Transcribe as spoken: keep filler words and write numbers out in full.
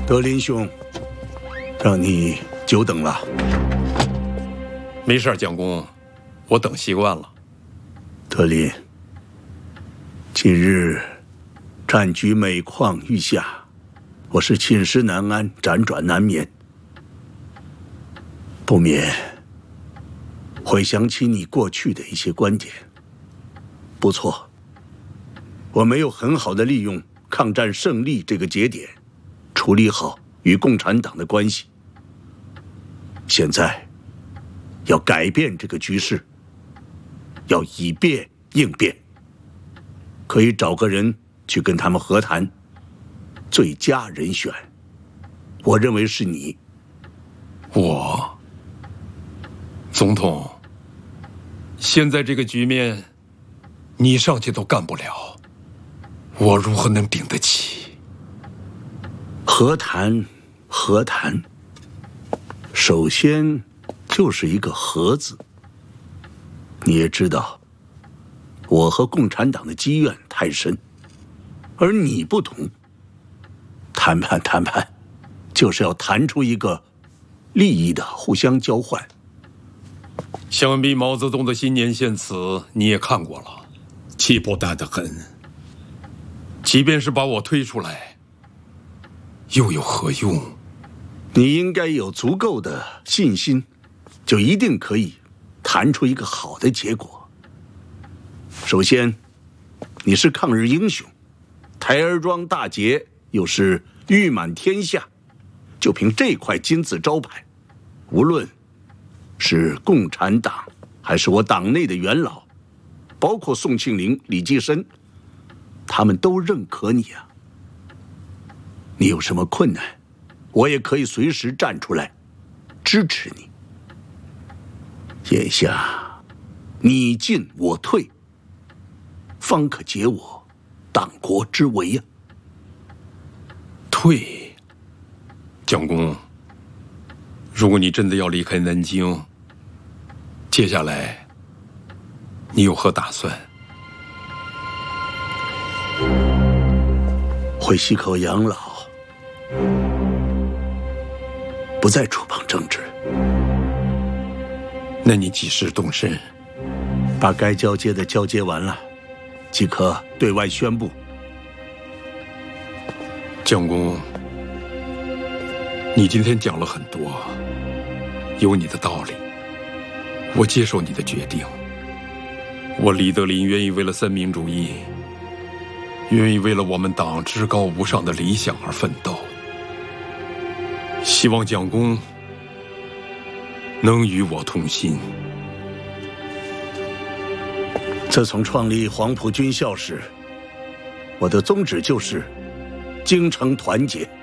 德林兄，让你久等了。 没事，蒋公，我等习惯了。 德林，近日战局每况愈下，我是寝食难安，辗转难眠，不免回想起你过去的一些观点。不错，我没有很好的利用抗战胜利这个节点，处理好与共产党的关系。现在要改变这个局势，要以变应变，可以找个人去跟他们和谈。最佳人选，我认为是你。 我，总统，现在这个局面，你上去都干不了，我如何能顶得起？ 和谈，和谈，首先就是一个和字。你也知道，我和共产党的积怨太深，而你不同。谈判，谈判，就是要谈出一个利益的互相交换。 想必毛泽东的新年献词你也看过了， 气魄大得很。 即便是把我推出来，又有何用？ 你应该有足够的信心，就一定可以谈出一个好的结果。首先，你是抗日英雄，台儿庄大捷又是誉满天下，就凭这块金字招牌，无论是共产党还是我党内的元老，包括宋庆龄、李济深，他们都认可你啊。你有什么困难，我也可以随时站出来支持你。眼下你进我退，方可解我党国之围呀。 退，蒋公，如果你真的要离开南京，接下来你有何打算？ 回溪口养老，不再触碰政治。 那你几时动身？ 把该交接的交接完了，即可对外宣布。 蒋公，你今天讲了很多，有你的道理，我接受你的决定。我李德林愿意为了三民主义，愿意为了我们党至高无上的理想而奋斗。希望蒋公能与我同心。 自从创立黄埔军校时，我的宗旨就是精诚团结。